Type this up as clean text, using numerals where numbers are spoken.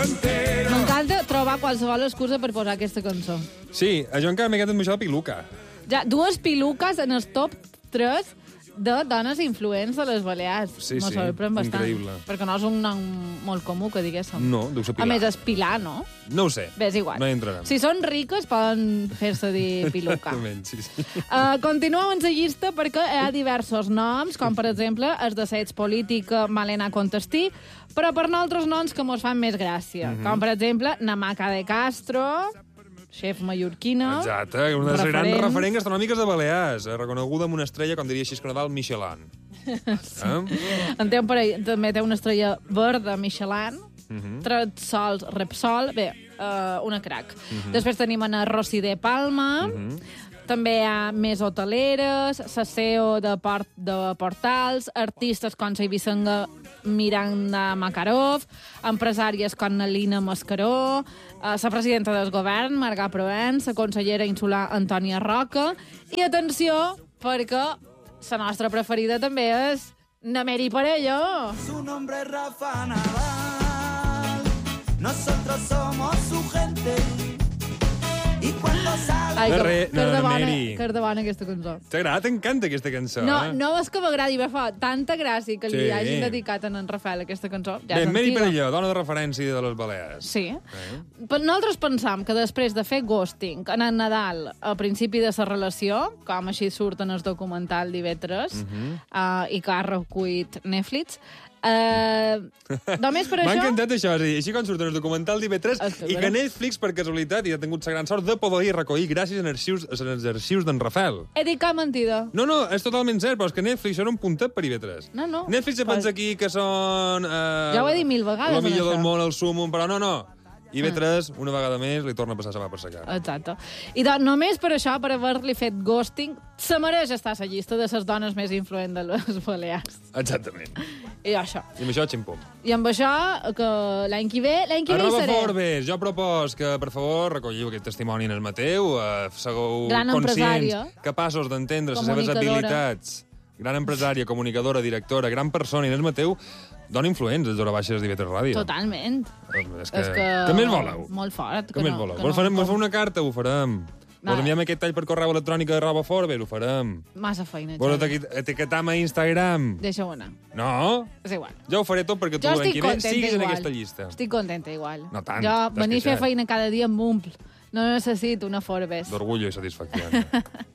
M'encanta trobar qualsevol excusa per posar aquesta cançó. Sí, jo encara m'he quedat amb això de Piluca. Ja, 2 piluques en el top 3 de dones influents de les Balears. Sí, Me sí, sorprèn bastant. increïble. Perquè no és un nom molt comú, que diguéssim. No, deu ser Pilar. A més, és Pilar, no? No ho sé. Bé, és igual. No hi entrarem. Si són riques, poden fer-se dir piluca. Exactament, sí, sí. Continuem amb la llista perquè hi ha diversos noms, com per exemple els de Sets Política Malena Contestí, però per altres noms que mos fan més gràcia, com per exemple Namaca de Castro, xef mallorquina. Exacte, una de les grans referents gastronòmiques de Balears, reconeguda amb una estrella, com diria Xisco Nadal, Michelin. Sí. També té una estrella verda Michelin, 3 sols Repsol, bé, una crac. Després tenim a Rossi de Palma, també hi ha més hoteleres, la CEO de Portals, artistes com la Ibicenga Miranda Makarov, empresàries com Nalina Mascaró, la presidenta del govern, Marga Provenç, la consellera insular Antònia Roca, i atenció, perquè la nostra preferida també és Nameri Parello. Su nombre es Rafa Nadal, nosotros somos su gente. I cuando sale... Ai, Nameri. que és de bona aquesta cançó. T'agrada? T'encanta aquesta cançó, No, eh? no és que m'agradi, me fa tanta gràcia que li hagin dedicat a en Rafael aquesta cançó. Ja Bé, és Meri antiga. Perelló, dona de referència de les Balears. Sí. Nosaltres pensam que després de fer ghosting en el Nadal, al principi de la relació, com així surt en el documental d'IV3, i que ha recollit Netflix, només per M'ha això... encantat això, és a dir, així com surt en el documental d'IV3 i que Netflix, per casualitat, i ha tingut la gran sort de poder recollir gràcies als arxius d'en Rafael. He dit cap mentida. No, és totalment cert, però és que Netflix això era un puntet per IB3. No. Netflix se pensa aquí que són... Ja ho he dit 1000 vegades, el millor això. del món, el súmum, però no. IB3, una vegada més, li torna a passar la mà per sa cara. Exacte. I doncs, només per això, per haver-li fet ghosting, se mereix estar a la llista de les dones més influents de les Balears. Exactament. I això. I amb això, ximpum. I amb això, que l'any que ve hi Arroba seré. Forbes, jo propos que, per favor, recolliu aquest testimoni en el Mateu, sigueu Gran empresària. conscients, capaços d'entendre les seves Comunicadora. habilitats. Gran empresària, comunicadora, directora, gran persona, Inés Mateu, dona influents des d'hora baixes d'IV3 Ràdio. Totalment. És que... Què més voleu? Molt fort. Què més voleu? Vols fer una carta? Ho farem. Vols enviar aquest tall per correu electrònic de Arroba Forbes? Ho farem. Massa feina, Vols Xavi. etiquetar a Instagram? Deixa-ho anar. No? És igual. Jo ho faré tot perquè tu Jo l'any estic que ve contenta siguis en igual. aquesta llista. Estic contenta igual. No tant, Jo t'has venir a fer queixat. feina cada dia m'omple. No necessito una Forbes. D'orgullo i satisfacció.